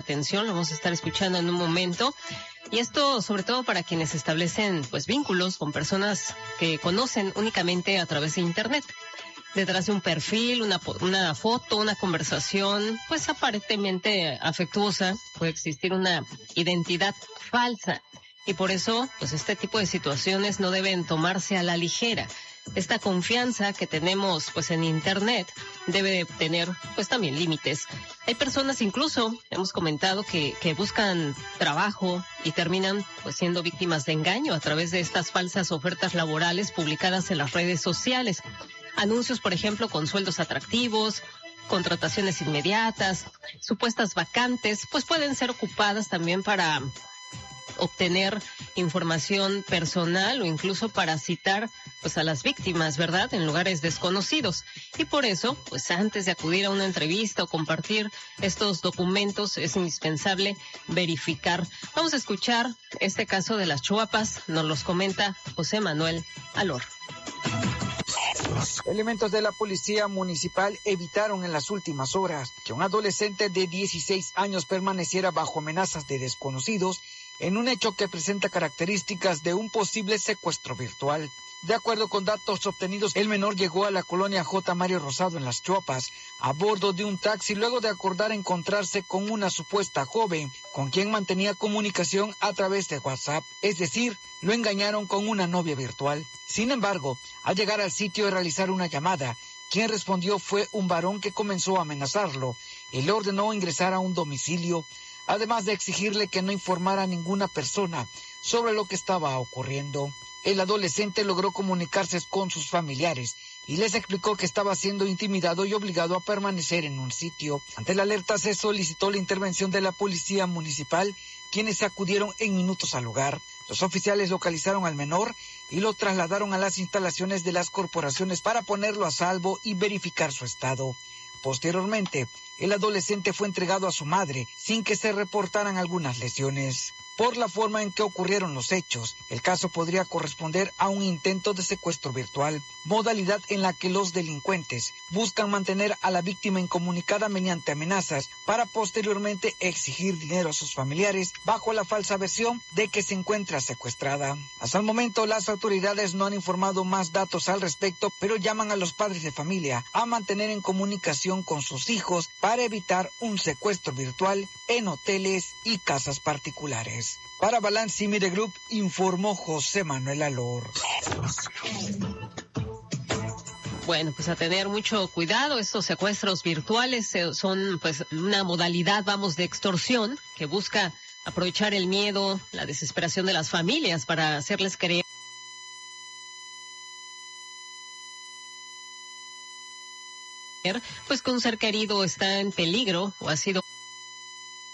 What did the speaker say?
atención, lo vamos a estar escuchando en un momento. Y esto sobre todo para quienes establecen pues vínculos con personas que conocen únicamente a través de internet. Detrás de un perfil, una foto, una conversación, pues aparentemente afectuosa, puede existir una identidad falsa. Y por eso, pues este tipo de situaciones no deben tomarse a la ligera. Esta confianza que tenemos pues en internet debe tener pues también límites. Hay personas incluso, hemos comentado, que buscan trabajo y terminan pues siendo víctimas de engaño a través de estas falsas ofertas laborales publicadas en las redes sociales. Anuncios, por ejemplo, con sueldos atractivos, contrataciones inmediatas, supuestas vacantes, pues pueden ser ocupadas también para obtener información personal o incluso para citar pues a las víctimas, ¿verdad?, en lugares desconocidos. Y por eso, pues antes de acudir a una entrevista o compartir estos documentos es indispensable verificar. Vamos a escuchar este caso de las Chuapas, nos los comenta José Manuel Alor. Elementos de la policía municipal evitaron en las últimas horas que un adolescente de 16 años permaneciera bajo amenazas de desconocidos en un hecho que presenta características de un posible secuestro virtual. De acuerdo con datos obtenidos, el menor llegó a la colonia J. Mario Rosado en Las Chuapas a bordo de un taxi luego de acordar encontrarse con una supuesta joven con quien mantenía comunicación a través de WhatsApp, es decir, lo engañaron con una novia virtual. Sin embargo, al llegar al sitio y realizar una llamada, quien respondió fue un varón que comenzó a amenazarlo y le ordenó ingresar a un domicilio, además de exigirle que no informara a ninguna persona sobre lo que estaba ocurriendo. El adolescente logró comunicarse con sus familiares y les explicó que estaba siendo intimidado y obligado a permanecer en un sitio. Ante la alerta se solicitó la intervención de la policía municipal, quienes acudieron en minutos al lugar. Los oficiales localizaron al menor y lo trasladaron a las instalaciones de las corporaciones para ponerlo a salvo y verificar su estado. Posteriormente, el adolescente fue entregado a su madre sin que se reportaran algunas lesiones. Por la forma en que ocurrieron los hechos, el caso podría corresponder a un intento de secuestro virtual, modalidad en la que los delincuentes buscan mantener a la víctima incomunicada mediante amenazas para posteriormente exigir dinero a sus familiares bajo la falsa versión de que se encuentra secuestrada. Hasta el momento, las autoridades no han informado más datos al respecto, pero llaman a los padres de familia a mantener en comunicación con sus hijos para evitar un secuestro virtual en hoteles y casas particulares. Para Balance Media Group informó José Manuel Alor. Bueno, pues a tener mucho cuidado, estos secuestros virtuales son pues una modalidad, de extorsión que busca aprovechar el miedo, la desesperación de las familias para hacerles creer pues que un ser querido está en peligro o ha sido